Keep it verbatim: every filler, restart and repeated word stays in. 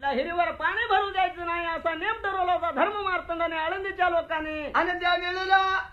हिरीवर पाणी भरू द्यायचं नाही असा नेम ठरवला होता धर्म मार्तंडाने आळंदीच्या लोकांनी. आणि त्या वेळेला